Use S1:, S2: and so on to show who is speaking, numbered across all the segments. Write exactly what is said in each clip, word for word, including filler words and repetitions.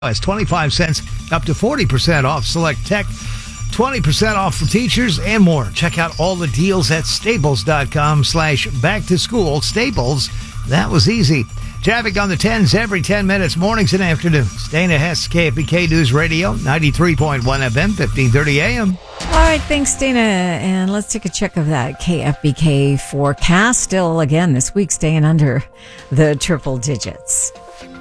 S1: It's twenty-five cents up to forty percent off select tech, twenty percent off for teachers, and more. Check out all the deals at staples.com slash back to school. Staples, that was easy. Traffic on the tens every ten minutes, mornings and afternoons. Dana Hess, K F B K News Radio, ninety-three point one F M, fifteen thirty A M.
S2: All right, thanks, Dana. And let's take a check of that K F B K forecast. Still, again, this week staying under the triple digits.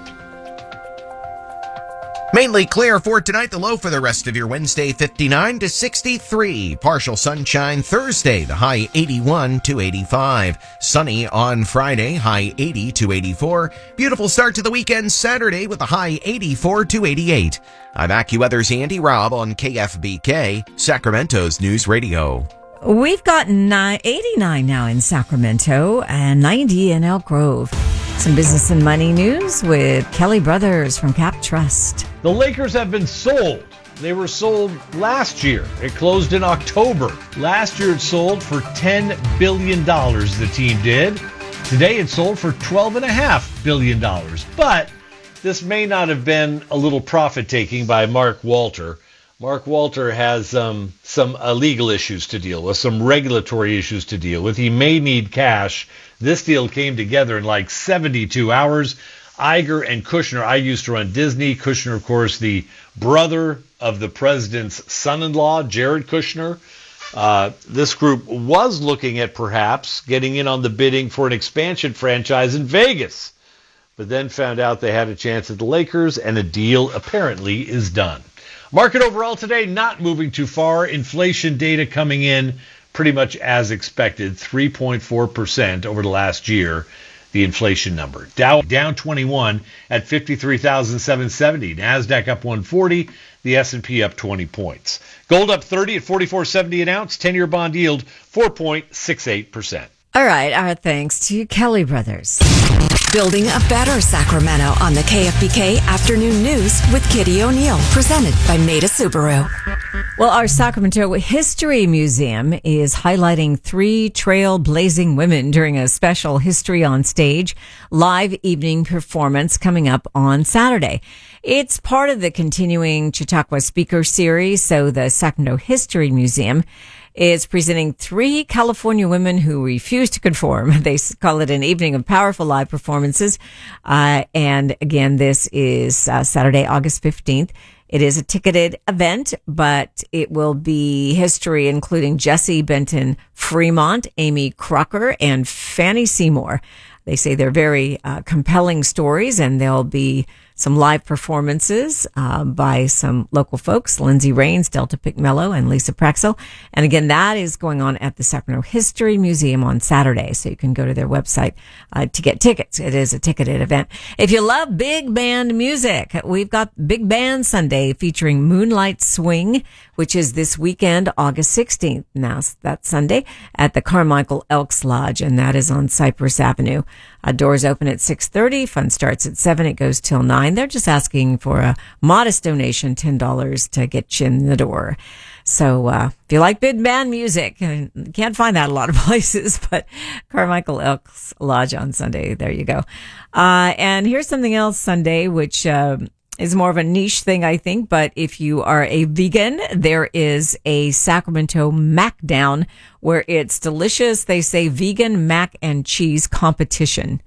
S3: Mainly clear for tonight. The low for the rest of your Wednesday, fifty-nine to sixty-three. Partial sunshine Thursday, the high eighty-one to eighty-five. Sunny on Friday, high eighty to eighty-four. Beautiful start to the weekend Saturday with a high eighty-four to eighty-eight. I'm AccuWeather's Andy Robb on K F B K, Sacramento's News Radio.
S2: We've got eighty-nine now in Sacramento and ninety in Elk Grove. Some business and money news with Kelly Brothers from Cap Trust.
S4: The Lakers have been sold. They were sold last year. It closed in October. Last year it sold for ten billion dollars, the team did. Today it sold for twelve point five billion dollars. But this may not have been a little profit-taking by Mark Walter. Mark Walter has um, some uh, legal issues to deal with, some regulatory issues to deal with. He may need cash. This deal came together in like seventy-two hours. Iger and Kushner, I used to run Disney. Kushner, of course, the brother of the president's son-in-law, Jared Kushner. Uh, this group was looking at perhaps getting in on the bidding for an expansion franchise in Vegas, but then found out they had a chance at the Lakers, and a deal apparently is done. Market overall today not moving too far. Inflation data coming in pretty much as expected, three point four percent over the last year, the inflation number. Dow down twenty-one at fifty-three thousand seven hundred seventy. NASDAQ up one forty. The S and P up twenty points. Gold up thirty at forty-four seventy an ounce. ten-year bond yield four point six eight percent.
S2: All right, our thanks to Kelly Brothers.
S5: Building a better Sacramento on the K F B K Afternoon News with Kitty O'Neill, presented by Maida Subaru.
S2: Well, our Sacramento History Museum is highlighting three trailblazing women during a special History on Stage live evening performance coming up on Saturday. It's part of the continuing Chautauqua Speaker Series, so the Sacramento History Museum is presenting three California women who refuse to conform. They call it an evening of powerful live performances. Uh, and again, this is uh, Saturday, August fifteenth. It is a ticketed event, but it will be history, including Jesse Benton Fremont, Amy Crocker, and Fannie Seymour. They say they're very uh, compelling stories, and there'll be some live performances uh, by some local folks, Lindsay Rains, Delta Picmello, and Lisa Praxel. And again, that is going on at the Sacramento History Museum on Saturday, so you can go to their website uh, to get tickets. It is a ticketed event. If you love big band music, we've got Big Band Sunday featuring Moonlight Swing, which is this weekend, August sixteenth. Now, that's Sunday at the Carmichael Elks Lodge, and that is on Cypress Avenue. Uh, doors open at six thirty. Fun starts at seven. It goes till nine. They're just asking for a modest donation, ten dollars, to get you in the door. So uh, if you like big band music, you can't find that a lot of places, but Carmichael Elks Lodge on Sunday. There you go. Uh, and here's something else Sunday, which uh, is more of a niche thing, I think. But if you are a vegan, there is a Sacramento Mac Down where it's delicious. They say vegan mac and cheese competition.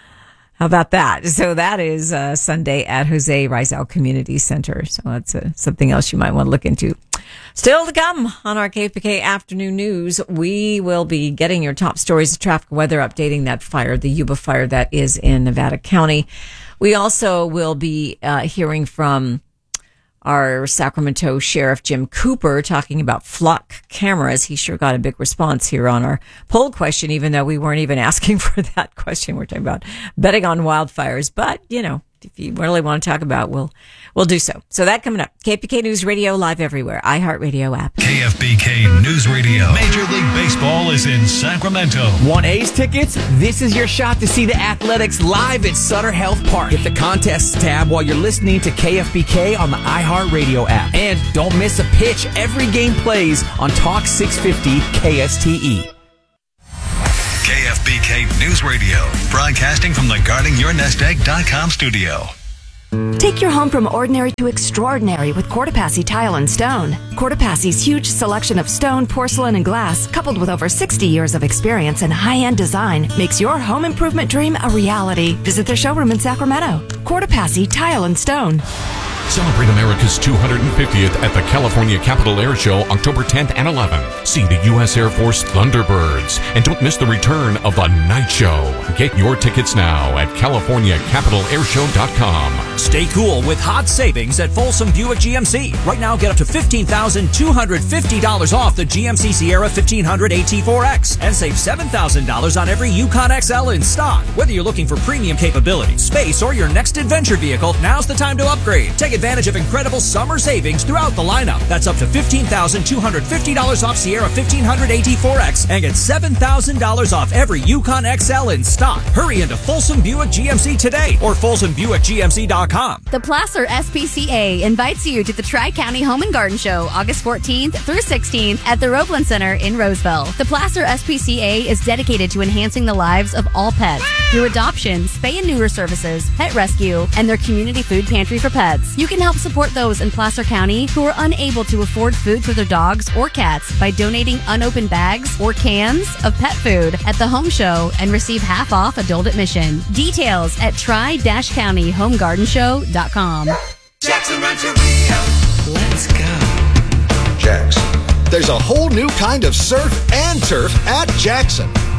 S2: How about that? So that is uh, Sunday at Jose Rizal Community Center. So that's uh, something else you might want to look into. Still to come on our K F B K Afternoon News, we will be getting your top stories of traffic, weather, updating that fire, the Yuba fire that is in Nevada County. We also will be uh, hearing from our Sacramento Sheriff Jim Cooper talking about flock cameras. He sure got a big response here on our poll question, even though we weren't even asking for that question. We're talking about betting on wildfires. But, you know, if you really want to talk about, we'll we'll do so. So that coming up. K F B K News Radio, live everywhere. iHeartRadio app.
S6: K F B K News Radio. Major League Baseball is in Sacramento.
S7: Want A's tickets? This is your shot to see the Athletics live at Sutter Health Park. Hit the contests tab while you're listening to K F B K on the iHeartRadio app. And don't miss a pitch. Every game plays on Talk six fifty K S T E.
S6: K F B K News Radio, broadcasting from the guarding your nest egg dot com studio.
S5: Take your home from ordinary to extraordinary with Cortopassi Tile and Stone. Cortopassi's huge selection of stone, porcelain, and glass, coupled with over sixty years of experience and high-end design, makes your home improvement dream a reality. Visit their showroom in Sacramento. Cortopassi Tile and Stone.
S8: Celebrate America's two hundred fiftieth at the California Capital Air Show October tenth and eleventh. See the U S Air Force Thunderbirds. And don't miss the return of the Night Show. Get your tickets now at california capital air show dot com.
S9: Stay cool with hot savings at Folsom Buick G M C. Right now, get up to fifteen thousand two hundred fifty dollars off the G M C Sierra fifteen hundred A T four X and save seven thousand dollars on every Yukon X L in stock. Whether you're looking for premium capability, space, or your next adventure vehicle, now's the time to upgrade. Take advantage of incredible summer savings throughout the lineup. That's up to fifteen thousand two hundred fifty dollars off Sierra fifteen hundred A T four X and get seven thousand dollars off every Yukon X L in stock. Hurry into Folsom Buick G M C today or folsom buick g m c dot com.
S10: The Placer S P C A invites you to the Tri-County Home and Garden Show August fourteenth through sixteenth at the Ropeland Center in Roseville. The Placer S P C A is dedicated to enhancing the lives of all pets through adoption, spay and neuter services, pet rescue, and their community food pantry for pets. You can help support those in Placer County who are unable to afford food for their dogs or cats by donating unopened bags or cans of pet food at the home show and receive half off adult admission. Details at tri county home garden show dot com.
S11: Jackson Rancheria. Let's go.
S12: Jackson. There's a whole new kind of surf and turf at Jackson.